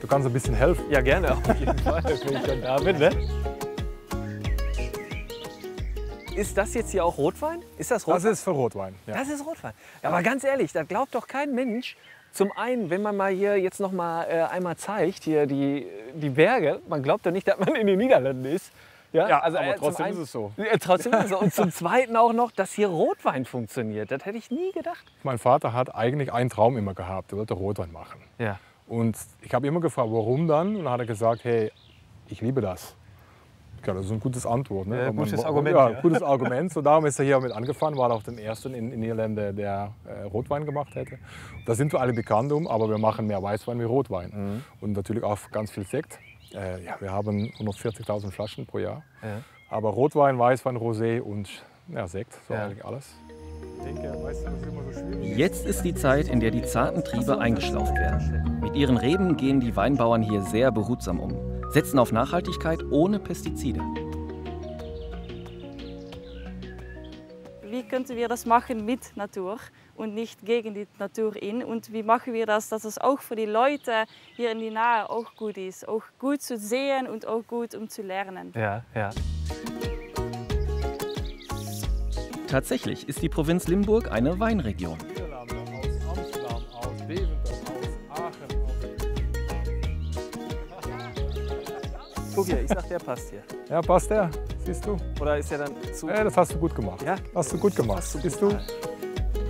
du kannst ein bisschen helfen. Ja, gerne, auf jeden Fall, wenn ich schon da bin. Ne? Ist das jetzt hier auch Rotwein? Ist das Rotwein? Das ist für Rotwein. Ja. Das ist Rotwein. Ja, aber ganz ehrlich, da glaubt doch kein Mensch. Zum einen, wenn man mal hier jetzt noch mal einmal zeigt, hier die Berge, man glaubt doch nicht, dass man in den Niederlanden ist. Ja, also, aber trotzdem einen, ist es so. Trotzdem ist es so. Und zum Zweiten auch noch, dass hier Rotwein funktioniert. Das hätte ich nie gedacht. Mein Vater hat eigentlich einen Traum immer gehabt, er wollte Rotwein machen. Ja. Und ich habe immer gefragt, warum dann? Und dann hat er gesagt, hey, ich liebe das. Ja, das ist ein gutes Antwort. Ne? Ja, gutes Argument. Ja, gutes Argument. So, darum ist er hier mit angefangen, war auch der erste in Niederlande, der Rotwein gemacht hätte. Da sind wir alle bekannt aber wir machen mehr Weißwein wie Rotwein. Mhm. Und natürlich auch ganz viel Sekt. Ja, wir haben 140.000 Flaschen pro Jahr. Ja. Aber Rotwein, Weißwein, Rosé und ja, Sekt, so Ja. eigentlich alles. Ich denke, weißt du, das ist immer so schwierig. Jetzt ist die Zeit, in der die zarten Triebe eingeschlauft werden. Mit ihren Reben gehen die Weinbauern hier sehr behutsam um, setzen auf Nachhaltigkeit ohne Pestizide. Wie könnten wir das machen mit Natur und nicht gegen die Natur in? Und wie machen wir das, dass es auch für die Leute hier in die Nähe auch gut ist? Auch gut zu sehen und auch gut um zu lernen. Ja, ja. Tatsächlich ist die Provinz Limburg eine Weinregion. Niederlande, aus Amsterdam, aus Deventer, aus Aachen. Guck hier, ich sag, der passt hier. Ja, passt der, siehst du? Oder ist der dann zu... Das hast du gut gemacht. Ja? Hast du gut gemacht, Hast du siehst gut du? gemacht.